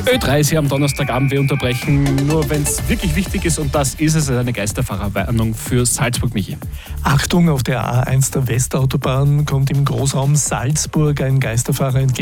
Ö3 ist hier am Donnerstagabend. Wir unterbrechen nur, wenn es wirklich wichtig ist. Und das ist es, eine Geisterfahrerwarnung für Salzburg, Michi. Achtung, auf der A1 der Westautobahn kommt im Großraum Salzburg ein Geisterfahrer entgegen.